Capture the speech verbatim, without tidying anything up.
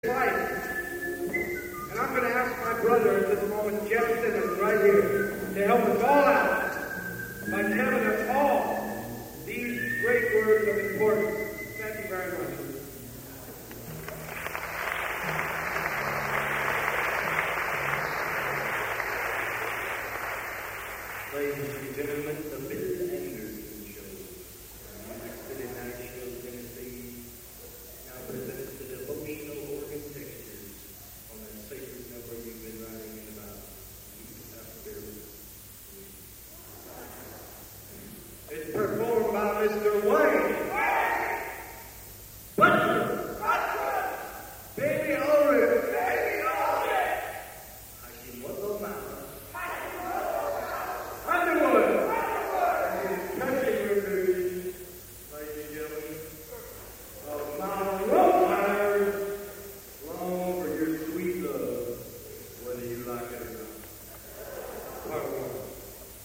life. And I'm going to ask my brother at this moment, Jeff Simmons, right here, to help us all out.